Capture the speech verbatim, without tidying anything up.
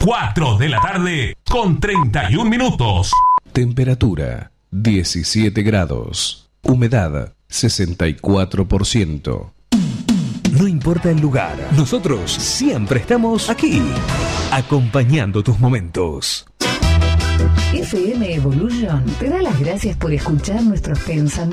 cuatro de la tarde con treinta y un minutos. Temperatura diecisiete grados. Humedad sesenta y cuatro por ciento. No importa el lugar, nosotros siempre estamos aquí, acompañando tus momentos. F M Evolution te da las gracias por escuchar nuestros pensamientos.